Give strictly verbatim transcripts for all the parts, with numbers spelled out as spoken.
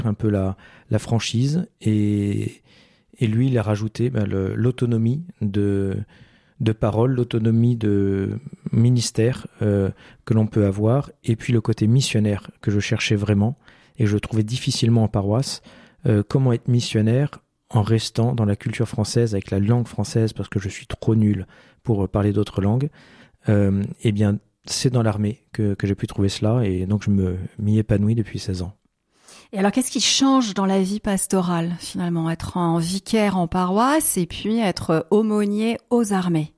un peu la, la franchise et, et lui, il a rajouté ben, le, l'autonomie de, de parole, l'autonomie de ministère euh, que l'on peut avoir et puis le côté missionnaire que je cherchais vraiment et que je trouvais difficilement en paroisse. Euh, comment être missionnaire en restant dans la culture française avec la langue française parce que je suis trop nul pour parler d'autres langues. Euh, eh bien, c'est dans l'armée que, que j'ai pu trouver cela et donc je me, m'y épanouis depuis seize ans. Et alors, qu'est-ce qui change dans la vie pastorale, finalement, être en vicaire en paroisse et puis être aumônier aux armées?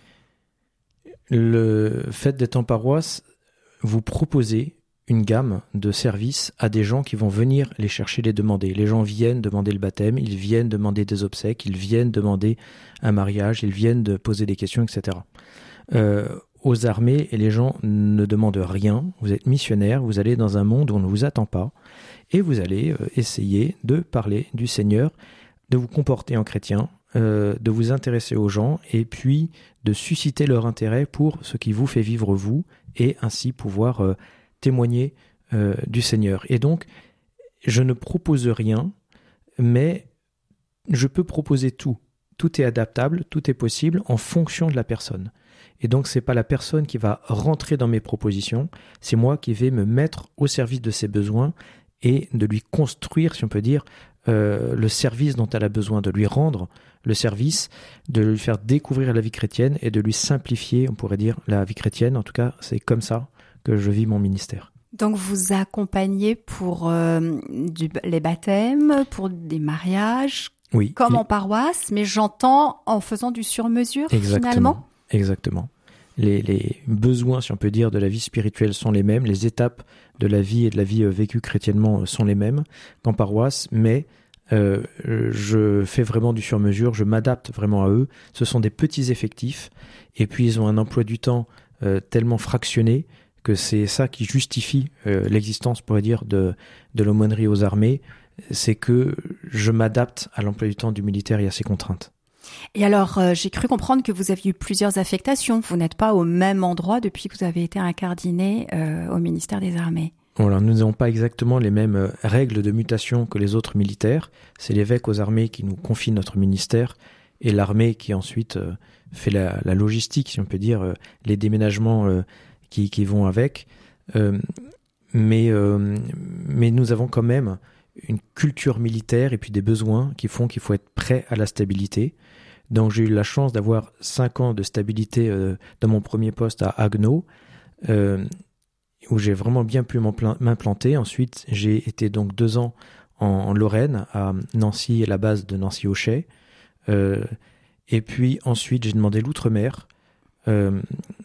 Le fait d'être en paroisse, vous proposez une gamme de services à des gens qui vont venir les chercher, les demander. Les gens viennent demander le baptême, ils viennent demander des obsèques, ils viennent demander un mariage, ils viennent de poser des questions, et cetera. Euh, aux armées, et les gens ne demandent rien. Vous êtes missionnaire, vous allez dans un monde où on ne vous attend pas, et vous allez euh, essayer de parler du Seigneur, de vous comporter en chrétien, euh, de vous intéresser aux gens, et puis de susciter leur intérêt pour ce qui vous fait vivre vous, et ainsi pouvoir euh, témoigner euh, du Seigneur. Et donc, je ne propose rien, mais je peux proposer tout. Tout est adaptable, tout est possible en fonction de la personne. Et donc, ce n'est pas la personne qui va rentrer dans mes propositions, c'est moi qui vais me mettre au service de ses besoins et de lui construire, si on peut dire, euh, le service dont elle a besoin, de lui rendre le service, de lui faire découvrir la vie chrétienne et de lui simplifier, on pourrait dire, la vie chrétienne. En tout cas, c'est comme ça que je vis mon ministère. Donc, vous accompagnez pour euh, du, les baptêmes, pour des mariages, oui, comme les... en paroisse, mais j'entends en faisant du sur-mesure, Exactement. finalement. Exactement. Les, les besoins, si on peut dire, de la vie spirituelle sont les mêmes, les étapes de la vie et de la vie vécue chrétiennement sont les mêmes qu'en paroisse, mais euh, je fais vraiment du sur-mesure, je m'adapte vraiment à eux. Ce sont des petits effectifs, et puis ils ont un emploi du temps euh, tellement fractionné que c'est ça qui justifie euh, l'existence, on pourrait dire, de, de l'aumônerie aux armées, c'est que je m'adapte à l'emploi du temps du militaire et à ses contraintes. Et alors, euh, j'ai cru comprendre que vous aviez eu plusieurs affectations. Vous n'êtes pas au même endroit depuis que vous avez été incardiné euh, au ministère des Armées. Voilà, nous n'avons pas exactement les mêmes règles de mutation que les autres militaires. C'est l'évêque aux armées qui nous confie notre ministère et l'armée qui ensuite euh, fait la, la logistique, si on peut dire, euh, les déménagements euh, qui, qui vont avec. Euh, mais, euh, mais nous avons quand même une culture militaire et puis des besoins qui font qu'il faut être prêt à la stabilité. Donc j'ai eu la chance d'avoir cinq ans de stabilité euh, dans mon premier poste à Haguenau, euh, où j'ai vraiment bien pu m'implanter. Ensuite, j'ai été donc deux ans en, en Lorraine, à Nancy, à la base de Nancy-Auchet. Euh, et puis ensuite, j'ai demandé l'outre-mer. Euh,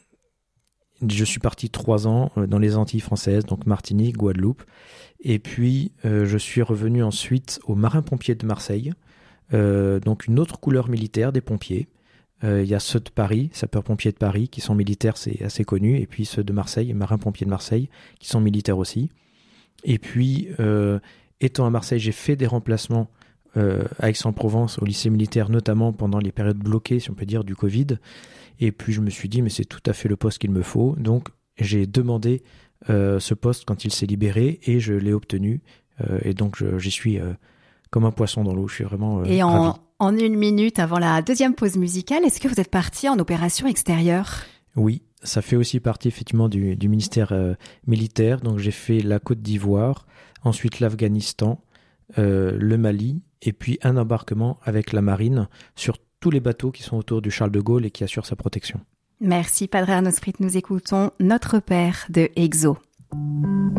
je suis parti trois ans dans les Antilles françaises, donc Martinique, Guadeloupe. Et puis, euh, je suis revenu ensuite aux Marins-Pompiers de Marseille, euh, donc une autre couleur militaire des pompiers. Il euh, y a ceux de Paris, sapeurs-pompiers de Paris, qui sont militaires, c'est assez connu, et puis ceux de Marseille, Marins-Pompiers de Marseille, qui sont militaires aussi. Et puis, euh, étant à Marseille, j'ai fait des remplacements euh, à Aix-en-Provence, au lycée militaire, notamment pendant les périodes bloquées, si on peut dire, du Covid. Et puis, je me suis dit, mais c'est tout à fait le poste qu'il me faut. Donc, j'ai demandé euh, ce poste quand il s'est libéré, et je l'ai obtenu. Euh, et donc, je, j'y suis euh, comme un poisson dans l'eau. Je suis vraiment euh, et en... ravi. En une minute avant la deuxième pause musicale, est-ce que vous êtes parti en opération extérieure ? Oui, ça fait aussi partie effectivement du, du ministère euh, militaire. Donc j'ai fait la Côte d'Ivoire, ensuite l'Afghanistan, euh, le Mali, et puis un embarquement avec la marine sur tous les bateaux qui sont autour du Charles de Gaulle et qui assurent sa protection. Merci Padre Arnaud Sprit, nous écoutons Notre Père de Exo.